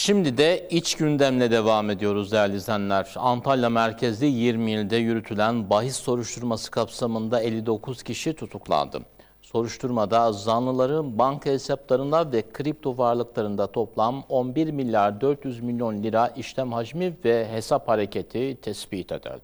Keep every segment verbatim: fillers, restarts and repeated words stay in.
Şimdi de iç gündemle devam ediyoruz değerli izleyenler. Antalya merkezli yirmi ilde yürütülen bahis soruşturması kapsamında elli dokuz kişi tutuklandı. Soruşturmada zanlıların banka hesaplarında ve kripto varlıklarında toplam on bir milyar dört yüz milyon lira işlem hacmi ve hesap hareketi tespit edildi.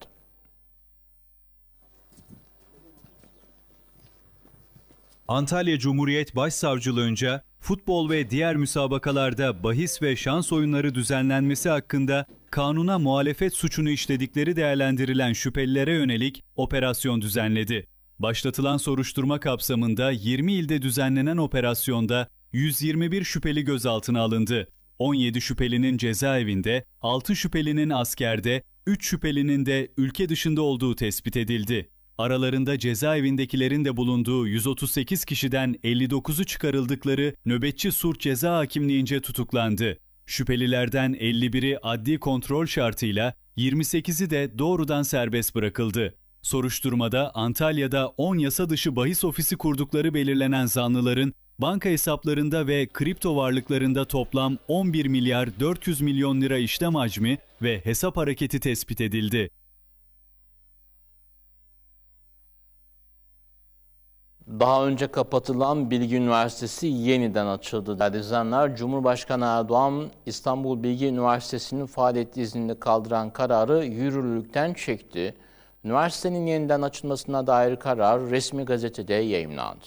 Antalya Cumhuriyet Başsavcılığınca futbol ve diğer müsabakalarda bahis ve şans oyunları düzenlenmesi hakkında kanuna muhalefet suçunu işledikleri değerlendirilen şüphelilere yönelik operasyon düzenledi. Başlatılan soruşturma kapsamında yirmi ilde düzenlenen operasyonda yüz yirmi bir şüpheli gözaltına alındı. on yedi şüphelinin cezaevinde, altı şüphelinin askerde, üç şüphelinin de ülke dışında olduğu tespit edildi. Aralarında cezaevindekilerin de bulunduğu yüz otuz sekiz kişiden elli dokuzu çıkarıldıkları nöbetçi Suç Ceza Hakimliğince tutuklandı. Şüphelilerden elli biri adli kontrol şartıyla, yirmi sekizi de doğrudan serbest bırakıldı. Soruşturmada Antalya'da on yasa dışı bahis ofisi kurdukları belirlenen zanlıların banka hesaplarında ve kripto varlıklarında toplam on bir milyar dört yüz milyon lira işlem hacmi ve hesap hareketi tespit edildi. Daha önce kapatılan Bilgi Üniversitesi yeniden açıldı. Değerli izleyenler, Cumhurbaşkanı Erdoğan, İstanbul Bilgi Üniversitesi'nin faaliyet iznini kaldıran kararı yürürlükten çekti. Üniversitenin yeniden açılmasına dair karar resmi gazetede yayımlandı.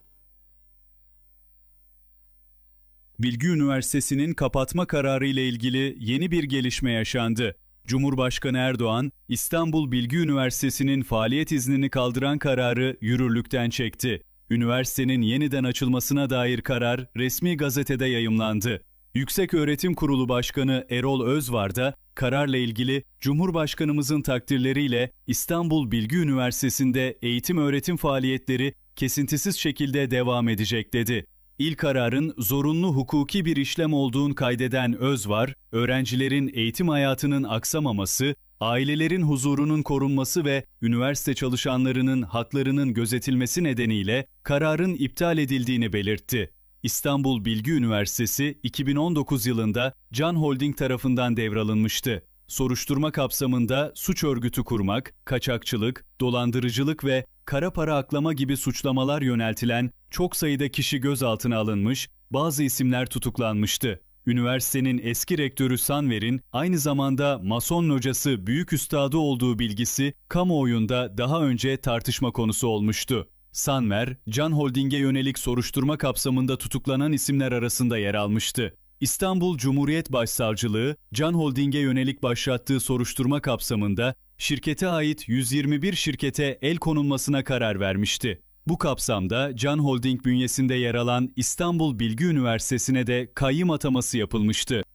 Bilgi Üniversitesi'nin kapatma kararı ile ilgili yeni bir gelişme yaşandı. Cumhurbaşkanı Erdoğan, İstanbul Bilgi Üniversitesi'nin faaliyet iznini kaldıran kararı yürürlükten çekti. Üniversitenin yeniden açılmasına dair karar resmi gazetede yayımlandı. Yükseköğretim Kurulu Başkanı Erol Özvar da kararla ilgili Cumhurbaşkanımızın takdirleriyle İstanbul Bilgi Üniversitesi'nde eğitim öğretim faaliyetleri kesintisiz şekilde devam edecek dedi. İlk kararın zorunlu hukuki bir işlem olduğunu kaydeden Özvar, öğrencilerin eğitim hayatının aksamaması, ailelerin huzurunun korunması ve üniversite çalışanlarının haklarının gözetilmesi nedeniyle kararın iptal edildiğini belirtti. İstanbul Bilgi Üniversitesi iki bin on dokuz yılında Can Holding tarafından devralınmıştı. Soruşturma kapsamında suç örgütü kurmak, kaçakçılık, dolandırıcılık ve kara para aklama gibi suçlamalar yöneltilen çok sayıda kişi gözaltına alınmış, bazı isimler tutuklanmıştı. Üniversitenin eski rektörü Sanver'in aynı zamanda Mason locası büyük üstadı olduğu bilgisi kamuoyunda daha önce tartışma konusu olmuştu. Sanver, Can Holding'e yönelik soruşturma kapsamında tutuklanan isimler arasında yer almıştı. İstanbul Cumhuriyet Başsavcılığı, Can Holding'e yönelik başlattığı soruşturma kapsamında şirkete ait yüz yirmi bir şirkete el konulmasına karar vermişti. Bu kapsamda Can Holding bünyesinde yer alan İstanbul Bilgi Üniversitesi'ne de kayyım ataması yapılmıştı.